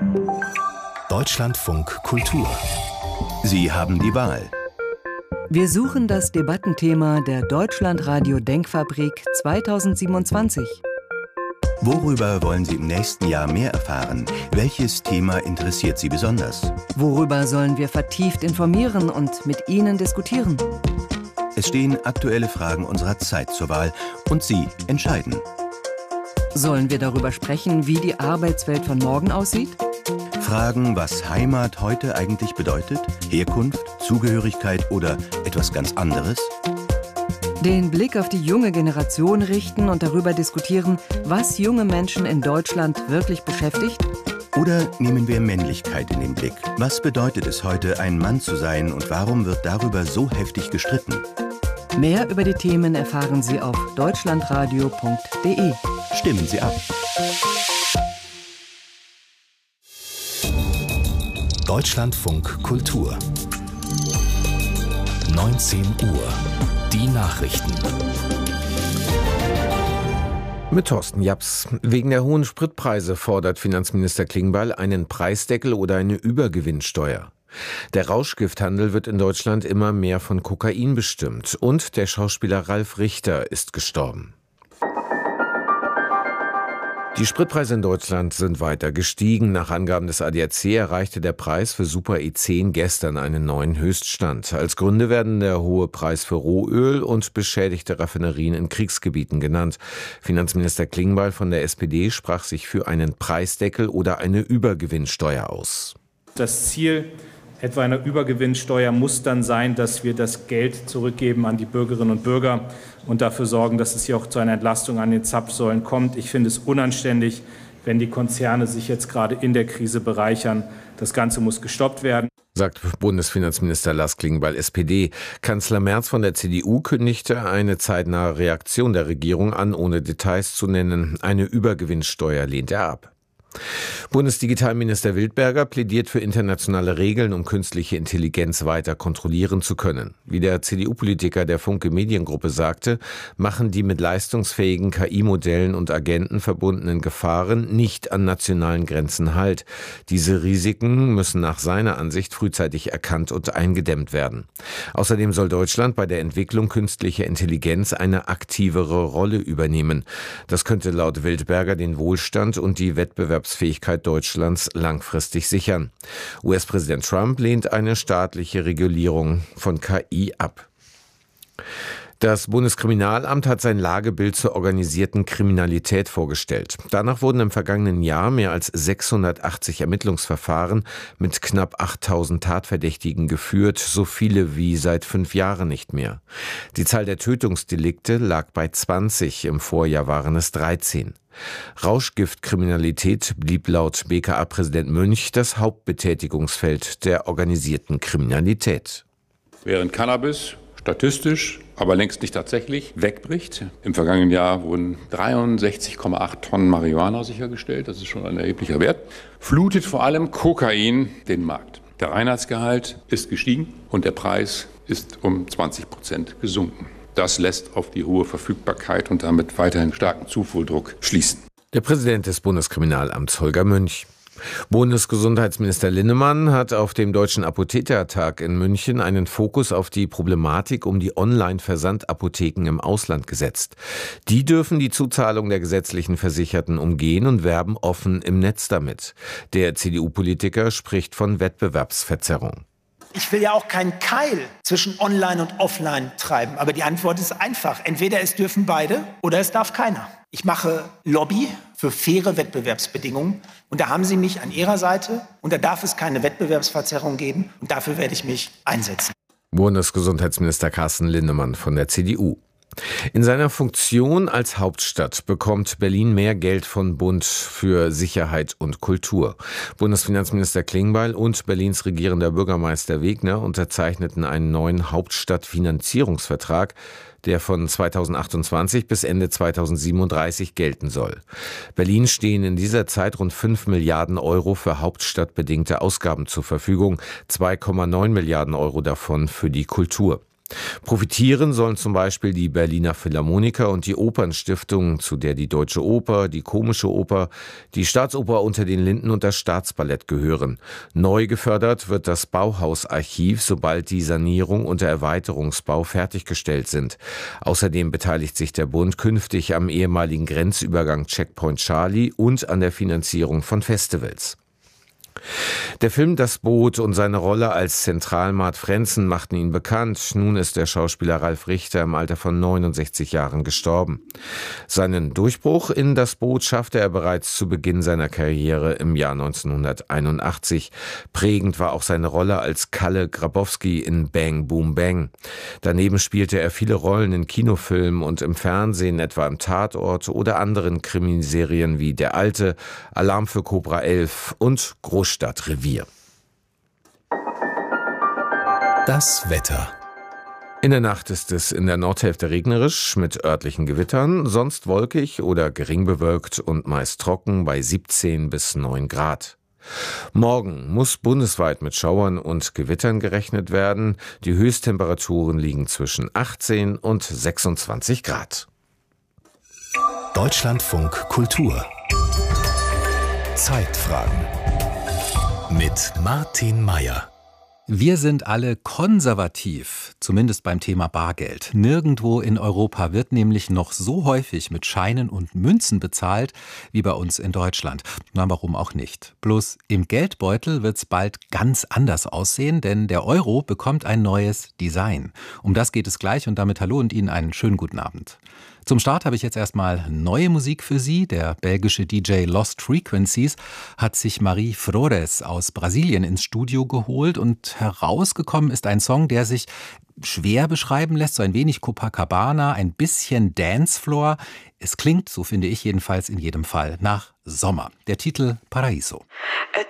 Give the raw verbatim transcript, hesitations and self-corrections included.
Deutschlandfunk Kultur. Sie haben die Wahl. Wir suchen das Debattenthema der Deutschlandradio Denkfabrik zweitausendsiebenundzwanzig. Worüber wollen Sie im nächsten Jahr mehr erfahren? Welches Thema interessiert Sie besonders? Worüber sollen wir vertieft informieren und mit Ihnen diskutieren? Es stehen aktuelle Fragen unserer Zeit zur Wahl und Sie entscheiden. Sollen wir darüber sprechen, wie die Arbeitswelt von morgen aussieht? Fragen, was Heimat heute eigentlich bedeutet, Herkunft, Zugehörigkeit oder etwas ganz anderes? Den Blick auf die junge Generation richten und darüber diskutieren, was junge Menschen in Deutschland wirklich beschäftigt? Oder nehmen wir Männlichkeit in den Blick? Was bedeutet es heute, ein Mann zu sein und warum wird darüber so heftig gestritten? Mehr über die Themen erfahren Sie auf deutschlandradio punkt de. Stimmen Sie ab. Deutschlandfunk Kultur. neunzehn Uhr. Die Nachrichten. Mit Thorsten Japs. Wegen der hohen Spritpreise fordert Finanzminister Klingbeil einen Preisdeckel oder eine Übergewinnsteuer. Der Rauschgifthandel wird in Deutschland immer mehr von Kokain bestimmt. Und der Schauspieler Ralf Richter ist gestorben. Die Spritpreise in Deutschland sind weiter gestiegen. Nach Angaben des A D A C erreichte der Preis für Super E zehn gestern einen neuen Höchststand. Als Gründe werden der hohe Preis für Rohöl und beschädigte Raffinerien in Kriegsgebieten genannt. Finanzminister Klingbeil von der S P D sprach sich für einen Preisdeckel oder eine Übergewinnsteuer aus. Das Ziel etwa einer Übergewinnsteuer muss dann sein, dass wir das Geld zurückgeben an die Bürgerinnen und Bürger und dafür sorgen, dass es hier auch zu einer Entlastung an den Zapfsäulen kommt. Ich finde es unanständig, wenn die Konzerne sich jetzt gerade in der Krise bereichern. Das Ganze muss gestoppt werden, sagt Bundesfinanzminister Lars Klingbeil, S P D. Kanzler Merz von der C D U kündigte eine zeitnahe Reaktion der Regierung an, ohne Details zu nennen. Eine Übergewinnsteuer lehnt er ab. Bundesdigitalminister Wildberger plädiert für internationale Regeln, um künstliche Intelligenz weiter kontrollieren zu können. Wie der C D U-Politiker der Funke Mediengruppe sagte, machen die mit leistungsfähigen K I-Modellen und Agenten verbundenen Gefahren nicht an nationalen Grenzen Halt. Diese Risiken müssen nach seiner Ansicht frühzeitig erkannt und eingedämmt werden. Außerdem soll Deutschland bei der Entwicklung künstlicher Intelligenz eine aktivere Rolle übernehmen. Das könnte laut Wildberger den Wohlstand und die Wettbewerbsfähigkeit Deutschlands langfristig sichern. U S-Präsident Trump lehnt eine staatliche Regulierung von K I ab. Das Bundeskriminalamt hat sein Lagebild zur organisierten Kriminalität vorgestellt. Danach wurden im vergangenen Jahr mehr als sechshundertachtzig Ermittlungsverfahren mit knapp achttausend Tatverdächtigen geführt, so viele wie seit fünf Jahren nicht mehr. Die Zahl der Tötungsdelikte lag bei zwanzig, im Vorjahr waren es dreizehn. Rauschgiftkriminalität blieb laut B K A-Präsident Münch das Hauptbetätigungsfeld der organisierten Kriminalität. Während Cannabis statistisch, aber längst nicht tatsächlich, wegbricht. Im vergangenen Jahr wurden dreiundsechzig Komma acht Tonnen Marihuana sichergestellt, das ist schon ein erheblicher Wert, flutet vor allem Kokain den Markt. Der Reinheitsgehalt ist gestiegen und der Preis ist um zwanzig Prozent gesunken. Das lässt auf die hohe Verfügbarkeit und damit weiterhin starken Zufahrdruck schließen. Der Präsident des Bundeskriminalamts Holger Münch. Bundesgesundheitsminister Linnemann hat auf dem Deutschen Apothekertag in München einen Fokus auf die Problematik um die Online-Versandapotheken im Ausland gesetzt. Die dürfen die Zuzahlung der gesetzlichen Versicherten umgehen und werben offen im Netz damit. Der C D U-Politiker spricht von Wettbewerbsverzerrung. Ich will ja auch keinen Keil zwischen Online und Offline treiben. Aber die Antwort ist einfach. Entweder es dürfen beide oder es darf keiner. Ich mache Lobby für faire Wettbewerbsbedingungen. Und da haben Sie mich an Ihrer Seite. Und da darf es keine Wettbewerbsverzerrung geben. Und dafür werde ich mich einsetzen. Bundesgesundheitsminister Carsten Linnemann von der C D U. In seiner Funktion als Hauptstadt bekommt Berlin mehr Geld von Bund für Sicherheit und Kultur. Bundesfinanzminister Klingbeil und Berlins regierender Bürgermeister Wegner unterzeichneten einen neuen Hauptstadtfinanzierungsvertrag, der von zweitausendachtundzwanzig bis Ende zweitausendsiebenunddreißig gelten soll. Berlin stehen in dieser Zeit rund fünf Milliarden Euro für hauptstadtbedingte Ausgaben zur Verfügung, zwei Komma neun Milliarden Euro davon für die Kultur. Profitieren sollen zum Beispiel die Berliner Philharmoniker und die Opernstiftung, zu der die Deutsche Oper, die Komische Oper, die Staatsoper unter den Linden und das Staatsballett gehören. Neu gefördert wird das Bauhausarchiv, sobald die Sanierung und der Erweiterungsbau fertiggestellt sind. Außerdem beteiligt sich der Bund künftig am ehemaligen Grenzübergang Checkpoint Charlie und an der Finanzierung von Festivals. Der Film Das Boot und seine Rolle als Zentralmart Frenzen machten ihn bekannt. Nun ist der Schauspieler Ralf Richter im Alter von neunundsechzig Jahren gestorben. Seinen Durchbruch in Das Boot schaffte er bereits zu Beginn seiner Karriere im Jahr neunzehnhunderteinundachtzig. Prägend war auch seine Rolle als Kalle Grabowski in Bang Boom Bang. Daneben spielte er viele Rollen in Kinofilmen und im Fernsehen, etwa im Tatort oder anderen Krimiserien wie Der Alte, Alarm für Cobra elf und Großstadtrevier. Das Wetter. In der Nacht ist es in der Nordhälfte regnerisch mit örtlichen Gewittern, sonst wolkig oder gering bewölkt und meist trocken bei siebzehn bis neun Grad. Morgen muss bundesweit mit Schauern und Gewittern gerechnet werden. Die Höchsttemperaturen liegen zwischen achtzehn und sechsundzwanzig Grad. Deutschlandfunk Kultur. Zeitfragen mit Martin Meier. Wir sind alle konservativ, zumindest beim Thema Bargeld. Nirgendwo in Europa wird nämlich noch so häufig mit Scheinen und Münzen bezahlt wie bei uns in Deutschland. Na, warum auch nicht? Bloß im Geldbeutel wird's bald ganz anders aussehen, denn der Euro bekommt ein neues Design. Um das geht es gleich und damit hallo und Ihnen einen schönen guten Abend. Zum Start habe ich jetzt erstmal neue Musik für Sie. Der belgische D J Lost Frequencies hat sich Marie Flores aus Brasilien ins Studio geholt und herausgekommen ist ein Song, der sich schwer beschreiben lässt, so ein wenig Copacabana, ein bisschen Dancefloor. Es klingt, so finde ich jedenfalls in jedem Fall, nach Sommer. Der Titel Paraíso. A